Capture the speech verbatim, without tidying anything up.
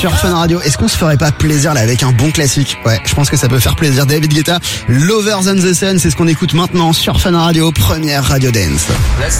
sur Fun Radio. Est-ce qu'on se ferait pas plaisir là avec un bon classique? Ouais, je pense que ça peut faire plaisir. David Guetta, Lover Than the Sun, c'est ce qu'on écoute maintenant sur Fun Radio, première radio dance.